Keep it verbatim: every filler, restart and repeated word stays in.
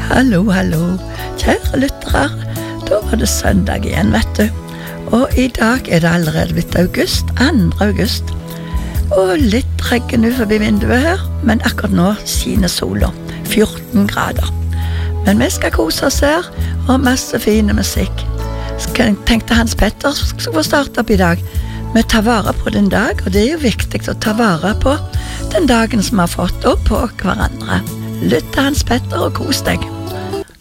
Hallo, hallo, kjære lyttere. Da var det søndag igjen, vet du. Og i dag er det allerede blitt august, andre august. Og litt regn ut forbi vinduet her, men akkurat nå skinner sola, fjorten grader. Men vi skal kose oss her, og masse fine musikk. Jeg tenkte Hans Petter skal få starte opp i dag. Vi tar vare på den dag, og det er jo viktig å ta vare på den dagen som vi har fått, og på hverandre. Lytt til Hans Petter og kos deg.